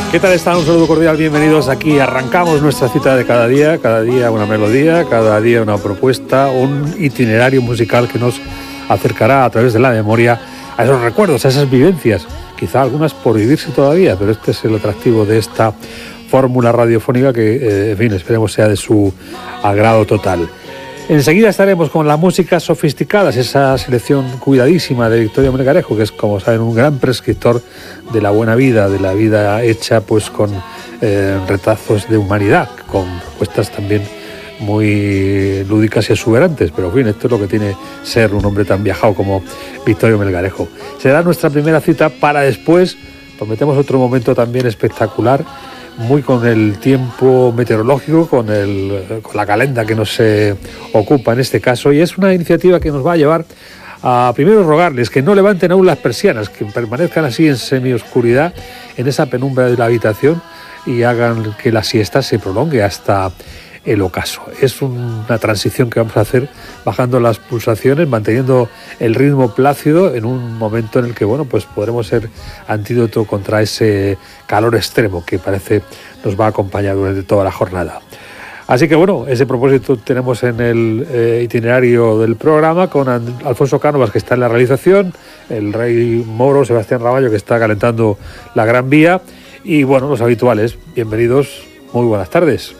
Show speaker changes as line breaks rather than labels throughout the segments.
¿Qué tal están? Un saludo cordial, bienvenidos aquí. Arrancamos nuestra cita de cada día una melodía, cada día una propuesta, un itinerario musical que nos acercará a través de la memoria a esos recuerdos, a esas vivencias, quizá algunas por vivirse todavía, pero este es el atractivo de esta fórmula radiofónica que, en fin, esperemos sea de su agrado total. Enseguida estaremos con la música Sofisticadas, esa selección cuidadísima de Victorio Melgarejo, que es, como saben, un gran prescriptor de la buena vida, de la vida hecha pues con retazos de humanidad, con propuestas también muy lúdicas y exuberantes, pero en fin, esto es lo que tiene ser un hombre tan viajado como Victorio Melgarejo. Será nuestra primera cita para después, prometemos otro momento también espectacular, muy con el tiempo meteorológico, con la calenda que nos ocupa en este caso, y es una iniciativa que nos va a llevar a primero rogarles que no levanten aún las persianas, que permanezcan así en semioscuridad, en esa penumbra de la habitación, y hagan que la siesta se prolongue hasta el ocaso. Es una transición que vamos a hacer bajando las pulsaciones, manteniendo el ritmo plácido en un momento en el que, bueno, pues podremos ser antídoto contra ese calor extremo que parece nos va a acompañar durante toda la jornada. Así que, bueno, ese propósito tenemos en el itinerario del programa con Alfonso Cánovas, que está en la realización, el rey moro Sebastián Ramallo, que está calentando la Gran Vía, y, bueno, los habituales. Bienvenidos, muy buenas tardes.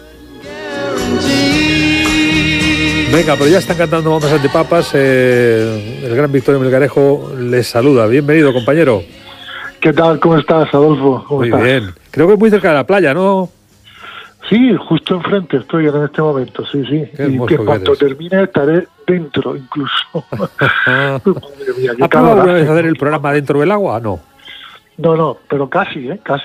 Venga, pero ya están cantando Mamas ante Papas. El gran Victorio Melgarejo les saluda. Bienvenido, compañero.
¿Qué tal? ¿Cómo estás, Adolfo? ¿Cómo estás?
Muy bien. Creo que muy cerca de la playa, ¿no?
Sí, justo enfrente estoy en este momento, sí.
Qué
y que cuando termine estaré dentro, incluso.
Madre mía, ¿has probado alguna vez hacer el programa dentro del agua?
No, pero casi.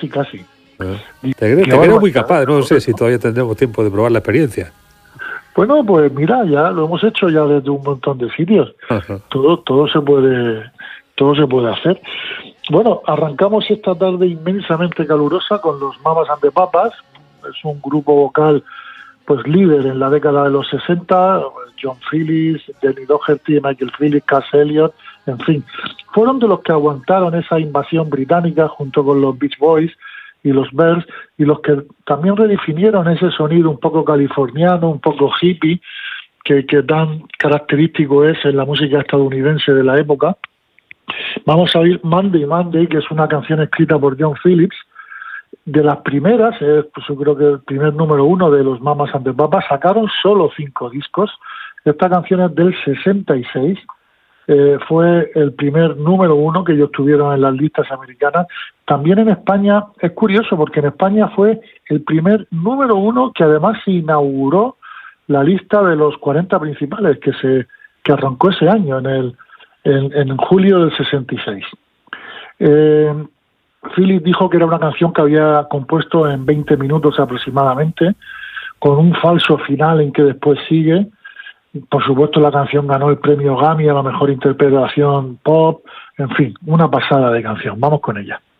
Te creo muy capaz, no sé si todavía tendremos tiempo de probar la experiencia.
Bueno, pues mira, ya lo hemos hecho ya desde un montón de sitios. Ajá. Todo se puede hacer. Bueno, arrancamos esta tarde inmensamente calurosa con los Mamas ante Papas. Es un grupo vocal pues líder en la década de los 60, John Phillips, Denny Doherty, Michael Phillips, Cass Elliot, en fin. Fueron de los que aguantaron esa invasión británica junto con los Beach Boys y los Bears, y los que también redefinieron ese sonido un poco californiano, un poco hippie, que tan característico es en la música estadounidense de la época. Vamos a oír Monday, que es una canción escrita por John Phillips, de las primeras, pues yo creo que el primer número 1 de los Mamas ante Papas. Sacaron solo 5 discos. Esta canción es del 66. Fue el primer número 1 que ellos tuvieron en las listas americanas. También en España, es curioso porque en España fue el primer número 1 que además se inauguró la lista de los 40 principales que arrancó ese año, en julio del 66. Philip dijo que era una canción que había compuesto en 20 minutos aproximadamente, con un falso final en que después sigue. Por supuesto, la canción ganó el premio Grammy a la mejor interpretación pop. En fin, una pasada de canción. Vamos con ella.